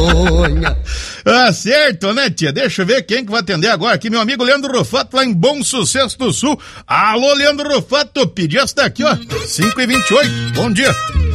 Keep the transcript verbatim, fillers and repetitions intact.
vergonha. Ah, certo, né, tia? Deixa eu ver quem que vai atender agora aqui. Meu amigo Leandro Rufato, lá em Bom Sucesso do Sul. Alô, Leandro Rufato, pedi essa daqui, ó. cinco e vinte e oito. Bom dia.